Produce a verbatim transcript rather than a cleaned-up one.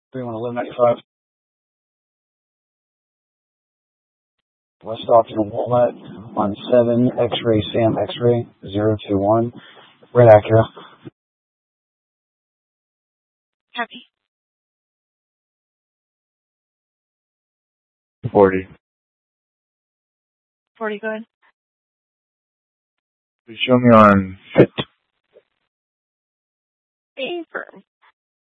three one eleven ninety-five. West Austin Walnut on seven X-ray Sam X-ray zero two one. Red Acura. Happy. forty. forty, go ahead. Please show me on fit. Confirm.